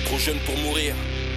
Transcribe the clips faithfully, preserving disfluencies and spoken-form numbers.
trop jeune pour mourir.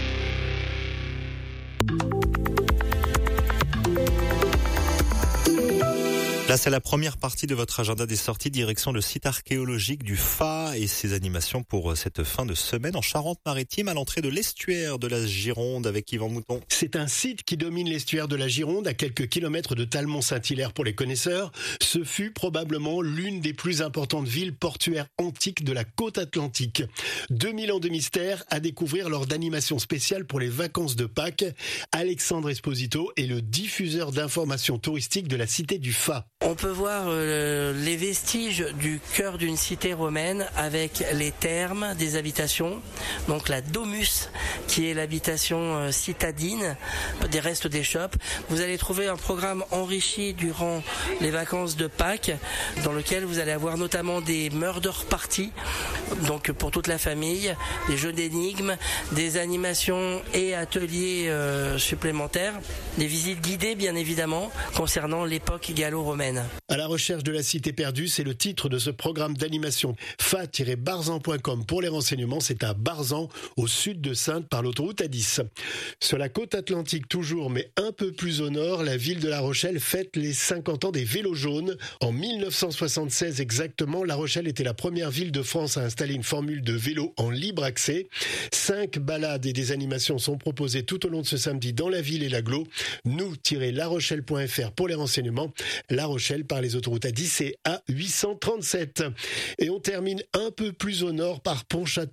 Là, c'est la première partie de votre agenda des sorties, direction le site archéologique du Fat et ses animations pour cette fin de semaine en Charente-Maritime à l'entrée de l'estuaire de la Gironde avec Yvan Mouton. C'est un site qui domine l'estuaire de la Gironde à quelques kilomètres de Talmont-Saint-Hilaire pour les connaisseurs. Ce fut probablement l'une des plus importantes villes portuaires antiques de la côte atlantique. deux mille ans de mystère à découvrir lors d'animations spéciales pour les vacances de Pâques. Alexandre Esposito est le diffuseur d'informations touristiques de la cité du Fat. On peut voir euh, les vestiges du cœur d'une cité romaine avec les thermes des habitations, donc la domus qui est l'habitation euh, citadine, des restes des shops. Vous allez trouver un programme enrichi durant les vacances de Pâques dans lequel vous allez avoir notamment des murder parties, donc pour toute la famille, des jeux d'énigmes, des animations et ateliers euh, supplémentaires, des visites guidées bien évidemment concernant l'époque gallo-romaine. À la recherche de la cité perdue, c'est le titre de ce programme d'animation. Fat tiret barzan point com pour les renseignements. C'est à Barzan, au sud de Saintes, par l'autoroute A dix. Sur la côte atlantique toujours, mais un peu plus au nord, la ville de La Rochelle fête les cinquante ans des vélos jaunes. En mille neuf cent soixante-seize exactement, La Rochelle était la première ville de France à installer une formule de vélo en libre accès. Cinq balades et des animations sont proposées tout au long de ce samedi dans la ville et l'agglo. nous tiret la rochelle point f r pour les renseignements. La Rochelle par les autoroutes A dix et A huit cent trente-sept. Et on termine un peu plus au nord par Pontchâteau.